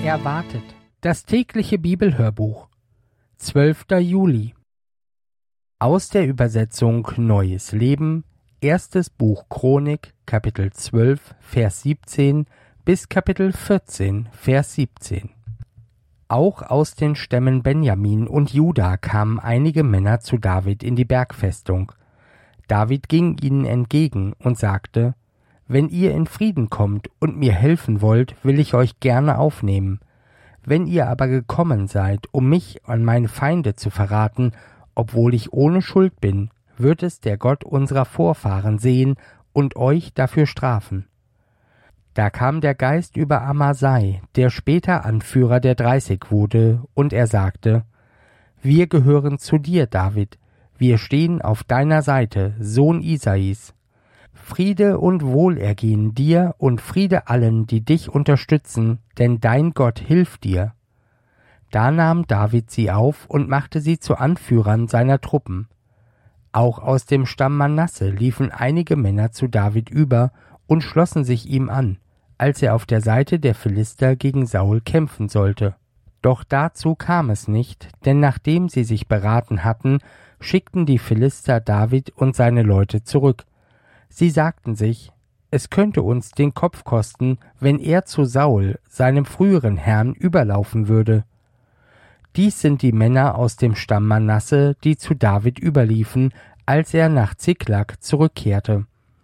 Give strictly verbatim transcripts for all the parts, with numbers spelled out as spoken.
Erwartet. Das tägliche Bibelhörbuch. zwölfter Juli. Aus der Übersetzung Neues Leben, erstes Buch Chronik, Kapitel zwölf, Vers siebzehn bis Kapitel vierzehn, Vers siebzehn. Auch aus den Stämmen Benjamin und Juda kamen einige Männer zu David in die Bergfestung. David ging ihnen entgegen und sagte: Wenn ihr in Frieden kommt und mir helfen wollt, will ich euch gerne aufnehmen. Wenn ihr aber gekommen seid, um mich an meine Feinde zu verraten, obwohl ich ohne Schuld bin, wird es der Gott unserer Vorfahren sehen und euch dafür strafen. Da kam der Geist über Amasai, der später Anführer der Dreißig wurde, und er sagte: Wir gehören zu dir, David, wir stehen auf deiner Seite, Sohn Isais. Friede und Wohlergehen dir und Friede allen, die dich unterstützen, denn dein Gott hilft dir. Da nahm David sie auf und machte sie zu Anführern seiner Truppen. Auch aus dem Stamm Manasse liefen einige Männer zu David über und schlossen sich ihm an, als er auf der Seite der Philister gegen Saul kämpfen sollte. Doch dazu kam es nicht, denn nachdem sie sich beraten hatten, schickten die Philister David und seine Leute zurück. Sie sagten sich: Es könnte uns den Kopf kosten, wenn er zu Saul, seinem früheren Herrn, überlaufen würde. Dies sind die Männer aus dem Stamm Manasse, die zu David überliefen, als er nach Ziklag zurückkehrte: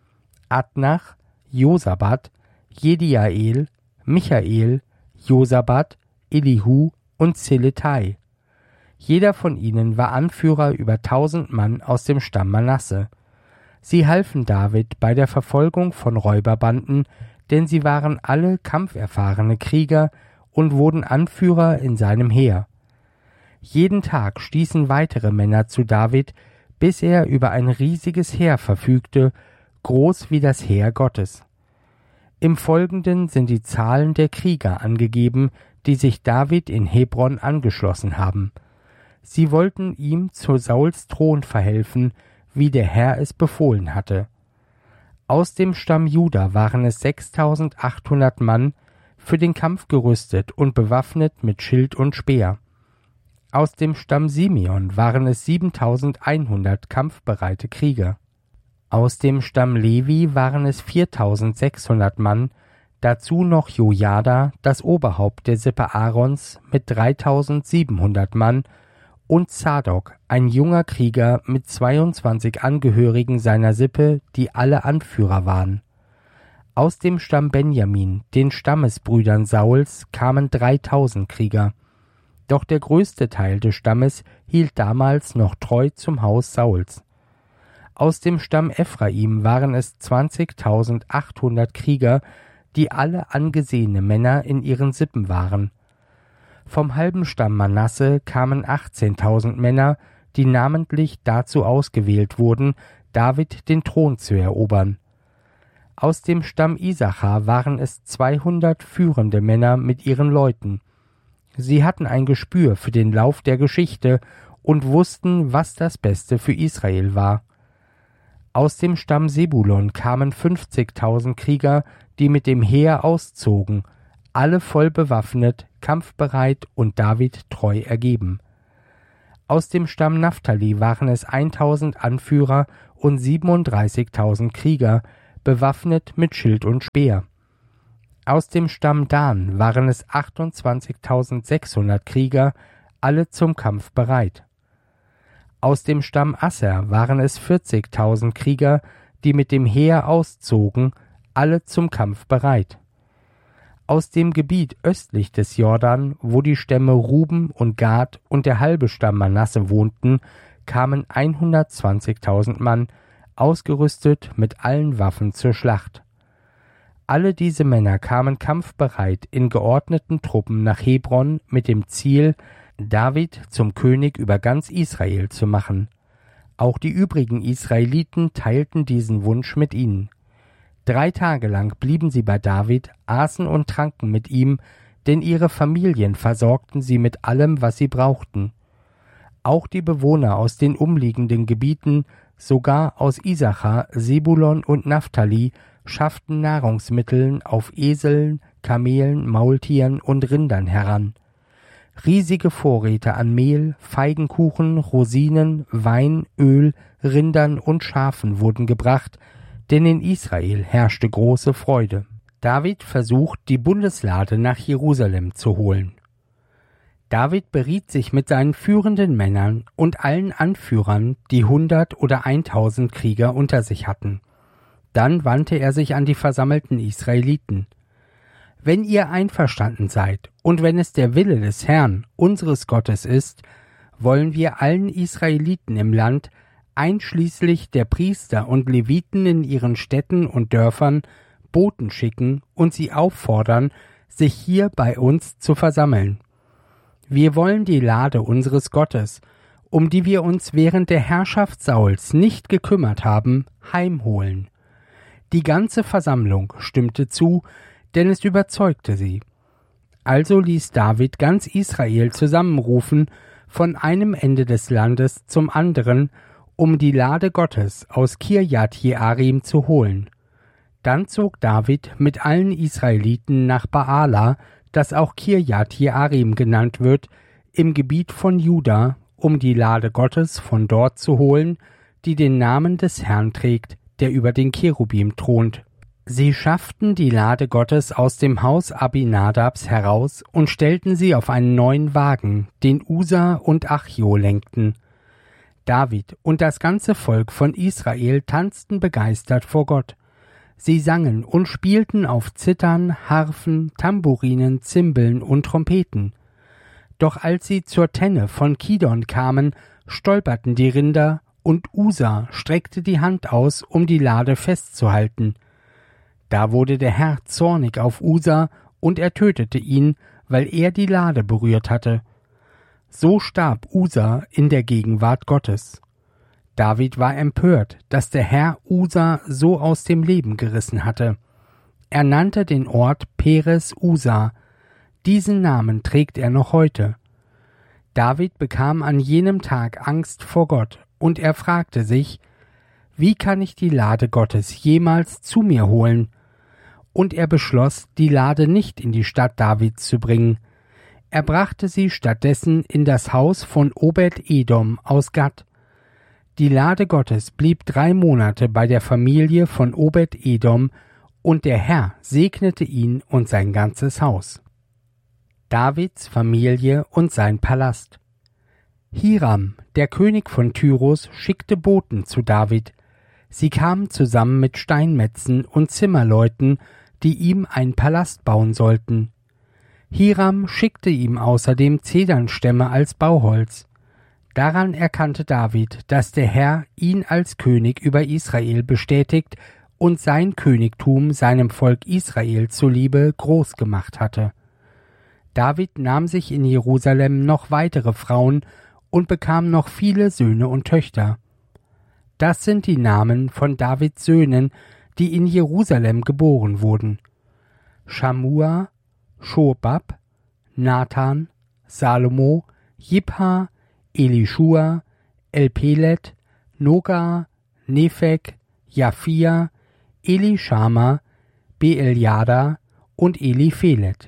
Adnach, Josabad, Jediael, Michael, Josabad, Elihu und Zeletai. Jeder von ihnen war Anführer über tausend Mann aus dem Stamm Manasse. Sie halfen David bei der Verfolgung von Räuberbanden, denn sie waren alle kampferfahrene Krieger und wurden Anführer in seinem Heer. Jeden Tag stießen weitere Männer zu David, bis er über ein riesiges Heer verfügte, groß wie das Heer Gottes. Im Folgenden sind die Zahlen der Krieger angegeben, die sich David in Hebron angeschlossen haben. Sie wollten ihm zu Sauls Thron verhelfen, wie der Herr es befohlen hatte. Aus dem Stamm Juda waren es sechstausendachthundert Mann, für den Kampf gerüstet und bewaffnet mit Schild und Speer. Aus dem Stamm Simeon waren es siebentausendeinhundert kampfbereite Krieger. Aus dem Stamm Levi waren es viertausendsechshundert Mann, dazu noch Jojada, das Oberhaupt der Sippe Aarons, mit dreitausendsiebenhundert Mann, und Zadok, ein junger Krieger mit zweiundzwanzig Angehörigen seiner Sippe, die alle Anführer waren. Aus dem Stamm Benjamin, den Stammesbrüdern Sauls, kamen dreitausend Krieger. Doch der größte Teil des Stammes hielt damals noch treu zum Haus Sauls. Aus dem Stamm Ephraim waren es zwanzigtausendachthundert Krieger, die alle angesehene Männer in ihren Sippen waren. Vom halben Stamm Manasse kamen achtzehntausend Männer, die namentlich dazu ausgewählt wurden, David den Thron zu erobern. Aus dem Stamm Isachar waren es zweihundert führende Männer mit ihren Leuten. Sie hatten ein Gespür für den Lauf der Geschichte und wussten, was das Beste für Israel war. Aus dem Stamm Sebulon kamen fünfzigtausend Krieger, die mit dem Heer auszogen, alle voll bewaffnet, kampfbereit und David treu ergeben. Aus dem Stamm Naphtali waren es eintausend Anführer und siebenunddreißigtausend Krieger, bewaffnet mit Schild und Speer. Aus dem Stamm Dan waren es achtundzwanzigtausendsechshundert Krieger, alle zum Kampf bereit. Aus dem Stamm Asser waren es vierzigtausend Krieger, die mit dem Heer auszogen, alle zum Kampf bereit. Aus dem Gebiet östlich des Jordan, wo die Stämme Ruben und Gad und der halbe Stamm Manasse wohnten, kamen hundertzwanzigtausend Mann, ausgerüstet mit allen Waffen zur Schlacht. Alle diese Männer kamen kampfbereit in geordneten Truppen nach Hebron mit dem Ziel, David zum König über ganz Israel zu machen. Auch die übrigen Israeliten teilten diesen Wunsch mit ihnen. Drei Tage lang blieben sie bei David, aßen und tranken mit ihm, denn ihre Familien versorgten sie mit allem, was sie brauchten. Auch die Bewohner aus den umliegenden Gebieten, sogar aus Isachar, Sebulon und Naphtali, schafften Nahrungsmittel auf Eseln, Kamelen, Maultieren und Rindern heran. Riesige Vorräte an Mehl, Feigenkuchen, Rosinen, Wein, Öl, Rindern und Schafen wurden gebracht, denn in Israel herrschte große Freude. David versucht, die Bundeslade nach Jerusalem zu holen. David beriet sich mit seinen führenden Männern und allen Anführern, die hundert oder eintausend Krieger unter sich hatten. Dann wandte er sich an die versammelten Israeliten. Wenn ihr einverstanden seid und wenn es der Wille des Herrn, unseres Gottes ist, wollen wir allen Israeliten im Land, einschließlich der Priester und Leviten in ihren Städten und Dörfern, Boten schicken und sie auffordern, sich hier bei uns zu versammeln. Wir wollen die Lade unseres Gottes, um die wir uns während der Herrschaft Sauls nicht gekümmert haben, heimholen. Die ganze Versammlung stimmte zu, denn es überzeugte sie. Also ließ David ganz Israel zusammenrufen, von einem Ende des Landes zum anderen, um die Lade Gottes aus Kirjat Jearim zu holen. Dann zog David mit allen Israeliten nach Baala, das auch Kirjat Jearim genannt wird, im Gebiet von Juda, um die Lade Gottes von dort zu holen, die den Namen des Herrn trägt, der über den Cherubim thront. Sie schafften die Lade Gottes aus dem Haus Abinadabs heraus und stellten sie auf einen neuen Wagen, den Usa und Achjo lenkten. David und das ganze Volk von Israel tanzten begeistert vor Gott. Sie sangen und spielten auf Zithern, Harfen, Tamburinen, Zimbeln und Trompeten. Doch als sie zur Tenne von Kidon kamen, stolperten die Rinder, und Usa streckte die Hand aus, um die Lade festzuhalten. Da wurde der Herr zornig auf Usa, und er tötete ihn, weil er die Lade berührt hatte. So starb Usa in der Gegenwart Gottes. David war empört, dass der Herr Usa so aus dem Leben gerissen hatte. Er nannte den Ort Peres Usa. Diesen Namen trägt er noch heute. David bekam an jenem Tag Angst vor Gott, und er fragte sich, wie kann ich die Lade Gottes jemals zu mir holen? Und er beschloss, die Lade nicht in die Stadt Davids zu bringen. Er brachte sie stattdessen in das Haus von Obed-Edom aus Gat. Die Lade Gottes blieb drei Monate bei der Familie von Obed-Edom, und der Herr segnete ihn und sein ganzes Haus. Davids Familie und sein Palast. Hiram, der König von Tyrus, schickte Boten zu David. Sie kamen zusammen mit Steinmetzen und Zimmerleuten, die ihm einen Palast bauen sollten. Hiram schickte ihm außerdem Zedernstämme als Bauholz. Daran erkannte David, dass der Herr ihn als König über Israel bestätigt und sein Königtum seinem Volk Israel zuliebe groß gemacht hatte. David nahm sich in Jerusalem noch weitere Frauen und bekam noch viele Söhne und Töchter. Das sind die Namen von Davids Söhnen, die in Jerusalem geboren wurden: Schamua, Schobab, Nathan, Salomo, Jibha, Elischua, Elpelet, Noga, Nepheg, Japhia, Elishama, Beeljada und Eliphelet.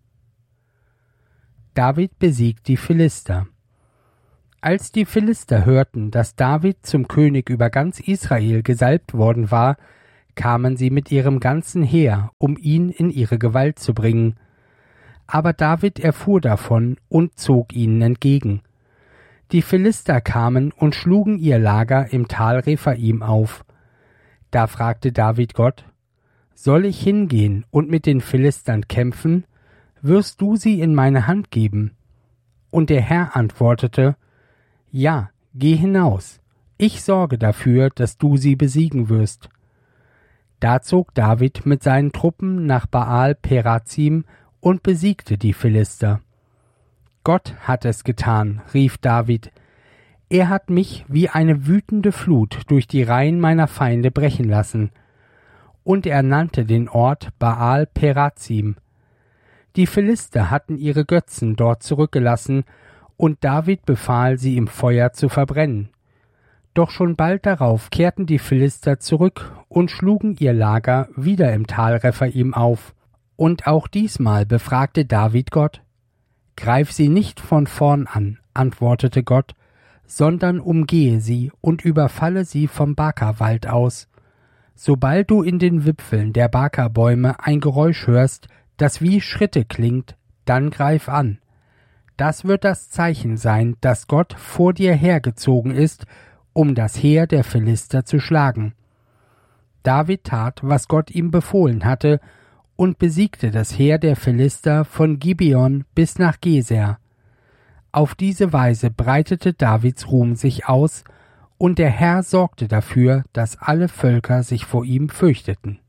David besiegt die Philister. Als die Philister hörten, dass David zum König über ganz Israel gesalbt worden war, kamen sie mit ihrem ganzen Heer, um ihn in ihre Gewalt zu bringen. Aber David erfuhr davon und zog ihnen entgegen. Die Philister kamen und schlugen ihr Lager im Tal Rephaim auf. Da fragte David Gott: Soll ich hingehen und mit den Philistern kämpfen? Wirst du sie in meine Hand geben? Und der Herr antwortete: Ja, geh hinaus. Ich sorge dafür, dass du sie besiegen wirst. Da zog David mit seinen Truppen nach Baal Perazim und besiegte die Philister. Gott hat es getan, rief David. Er hat mich wie eine wütende Flut durch die Reihen meiner Feinde brechen lassen. Und er nannte den Ort Baal Perazim. Die Philister hatten ihre Götzen dort zurückgelassen, und David befahl, sie im Feuer zu verbrennen. Doch schon bald darauf kehrten die Philister zurück und schlugen ihr Lager wieder im Tal Rephaim auf. Und auch diesmal befragte David Gott. »Greif sie nicht von vorn an«, antwortete Gott, »sondern umgehe sie und überfalle sie vom Bakerwald aus. Sobald du in den Wipfeln der Bakerbäume ein Geräusch hörst, das wie Schritte klingt, dann greif an. Das wird das Zeichen sein, dass Gott vor dir hergezogen ist, um das Heer der Philister zu schlagen.« David tat, was Gott ihm befohlen hatte, und besiegte das Heer der Philister von Gibeon bis nach Geser. Auf diese Weise breitete Davids Ruhm sich aus, und der Herr sorgte dafür, dass alle Völker sich vor ihm fürchteten.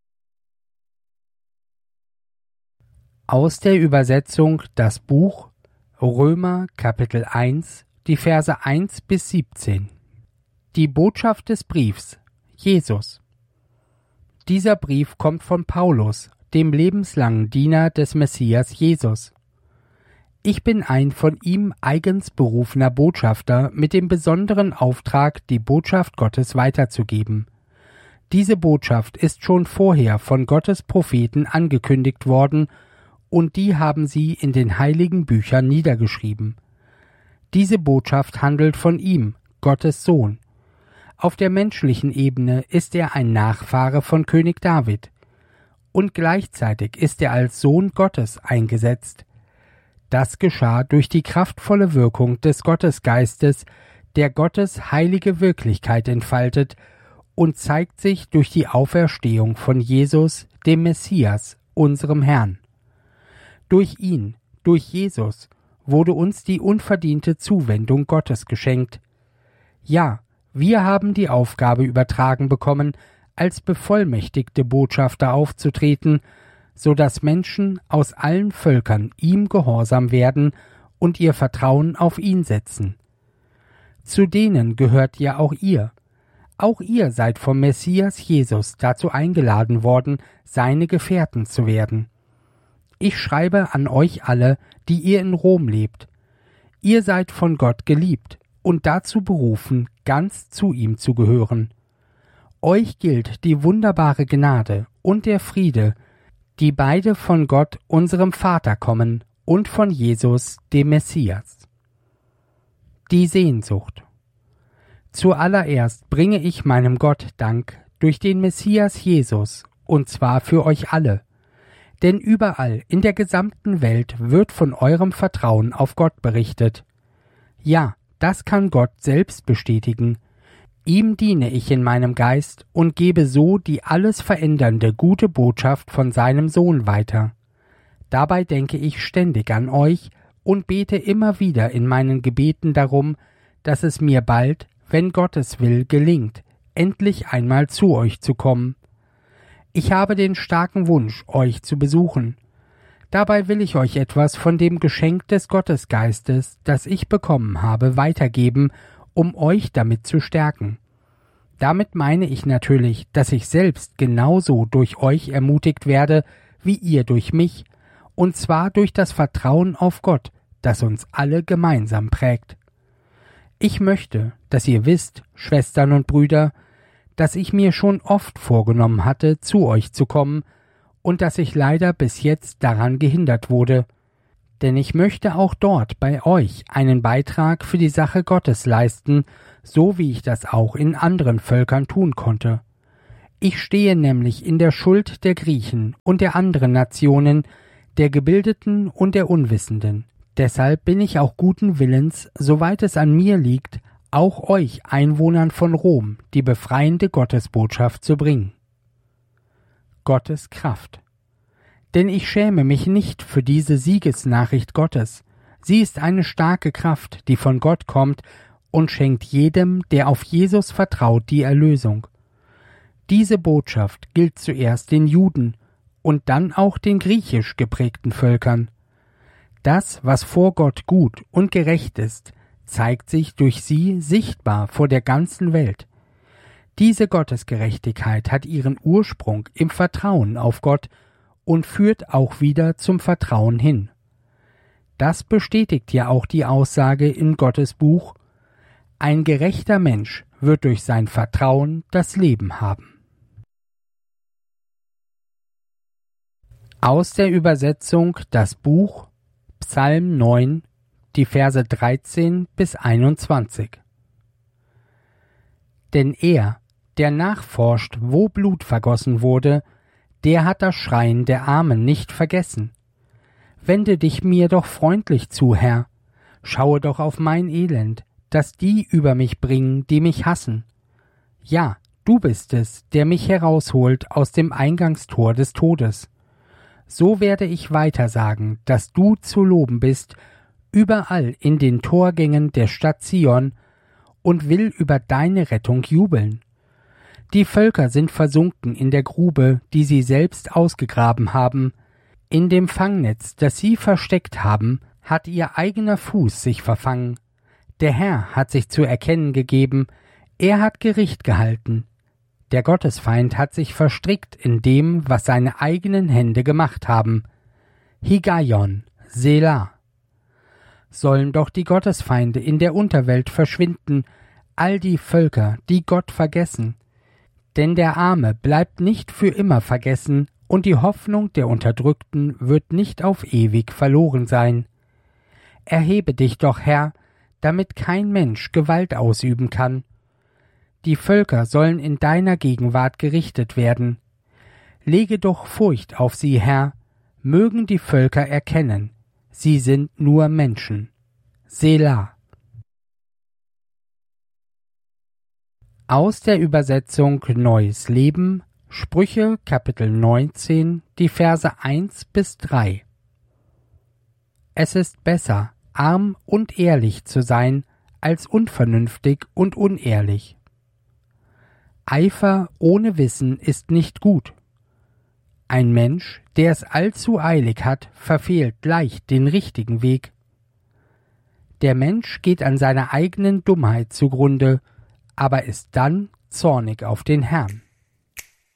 Aus der Übersetzung das Buch Römer Kapitel eins, die Verse eins bis siebzehn. Die Botschaft des Briefs Jesus. Dieser Brief kommt von Paulus, dem lebenslangen Diener des Messias Jesus. Ich bin ein von ihm eigens berufener Botschafter mit dem besonderen Auftrag, die Botschaft Gottes weiterzugeben. Diese Botschaft ist schon vorher von Gottes Propheten angekündigt worden, und die haben sie in den heiligen Büchern niedergeschrieben. Diese Botschaft handelt von ihm, Gottes Sohn. Auf der menschlichen Ebene ist er ein Nachfahre von König David. Und gleichzeitig ist er als Sohn Gottes eingesetzt. Das geschah durch die kraftvolle Wirkung des Gottesgeistes, der Gottes heilige Wirklichkeit entfaltet und zeigt sich durch die Auferstehung von Jesus, dem Messias, unserem Herrn. Durch ihn, durch Jesus, wurde uns die unverdiente Zuwendung Gottes geschenkt. Ja, wir haben die Aufgabe übertragen bekommen, als bevollmächtigte Botschafter aufzutreten, so dass Menschen aus allen Völkern ihm gehorsam werden und ihr Vertrauen auf ihn setzen. Zu denen gehört ja auch ihr. Auch ihr seid vom Messias Jesus dazu eingeladen worden, seine Gefährten zu werden. Ich schreibe an euch alle, die ihr in Rom lebt. Ihr seid von Gott geliebt und dazu berufen, ganz zu ihm zu gehören. Euch gilt die wunderbare Gnade und der Friede, die beide von Gott, unserem Vater, kommen und von Jesus, dem Messias. Die Sehnsucht. Zuallererst bringe ich meinem Gott Dank durch den Messias Jesus, und zwar für euch alle. Denn überall in der gesamten Welt wird von eurem Vertrauen auf Gott berichtet. Ja, das kann Gott selbst bestätigen. Ihm diene ich in meinem Geist und gebe so die alles verändernde gute Botschaft von seinem Sohn weiter. Dabei denke ich ständig an euch und bete immer wieder in meinen Gebeten darum, dass es mir bald, wenn Gottes will, gelingt, endlich einmal zu euch zu kommen. Ich habe den starken Wunsch, euch zu besuchen. Dabei will ich euch etwas von dem Geschenk des Gottesgeistes, das ich bekommen habe, weitergeben, um euch damit zu stärken. Damit meine ich natürlich, dass ich selbst genauso durch euch ermutigt werde, wie ihr durch mich, und zwar durch das Vertrauen auf Gott, das uns alle gemeinsam prägt. Ich möchte, dass ihr wisst, Schwestern und Brüder, dass ich mir schon oft vorgenommen hatte, zu euch zu kommen, und dass ich leider bis jetzt daran gehindert wurde, denn ich möchte auch dort bei euch einen Beitrag für die Sache Gottes leisten, so wie ich das auch in anderen Völkern tun konnte. Ich stehe nämlich in der Schuld der Griechen und der anderen Nationen, der Gebildeten und der Unwissenden. Deshalb bin ich auch guten Willens, soweit es an mir liegt, auch euch Einwohnern von Rom die befreiende Gottesbotschaft zu bringen. Gottes Kraft. Denn ich schäme mich nicht für diese Siegesnachricht Gottes. Sie ist eine starke Kraft, die von Gott kommt und schenkt jedem, der auf Jesus vertraut, die Erlösung. Diese Botschaft gilt zuerst den Juden und dann auch den griechisch geprägten Völkern. Das, was vor Gott gut und gerecht ist, zeigt sich durch sie sichtbar vor der ganzen Welt. Diese Gottesgerechtigkeit hat ihren Ursprung im Vertrauen auf Gott und führt auch wieder zum Vertrauen hin. Das bestätigt ja auch die Aussage in Gottes Buch: Ein gerechter Mensch wird durch sein Vertrauen das Leben haben. Aus der Übersetzung das Buch Psalm neun, die Verse dreizehn bis einundzwanzig. Denn er, der nachforscht, wo Blut vergossen wurde, der hat das Schreien der Armen nicht vergessen. Wende dich mir doch freundlich zu, Herr. Schaue doch auf mein Elend, das die über mich bringen, die mich hassen. Ja, du bist es, der mich herausholt aus dem Eingangstor des Todes. So werde ich weiter sagen, dass du zu loben bist, überall in den Torgängen der Stadt Zion, und will über deine Rettung jubeln. Die Völker sind versunken in der Grube, die sie selbst ausgegraben haben. In dem Fangnetz, das sie versteckt haben, hat ihr eigener Fuß sich verfangen. Der Herr hat sich zu erkennen gegeben, er hat Gericht gehalten. Der Gottesfeind hat sich verstrickt in dem, was seine eigenen Hände gemacht haben. Higgaion, Selah. Sollen doch die Gottesfeinde in der Unterwelt verschwinden, all die Völker, die Gott vergessen. Denn der Arme bleibt nicht für immer vergessen, und die Hoffnung der Unterdrückten wird nicht auf ewig verloren sein. Erhebe dich doch, Herr, damit kein Mensch Gewalt ausüben kann. Die Völker sollen in deiner Gegenwart gerichtet werden. Lege doch Furcht auf sie, Herr, mögen die Völker erkennen, sie sind nur Menschen. Selah. Aus der Übersetzung Neues Leben, Sprüche Kapitel neunzehn, die Verse eins bis drei. Es ist besser, arm und ehrlich zu sein, als unvernünftig und unehrlich. Eifer ohne Wissen ist nicht gut. Ein Mensch, der es allzu eilig hat, verfehlt leicht den richtigen Weg. Der Mensch geht an seiner eigenen Dummheit zugrunde, aber ist dann zornig auf den Herrn.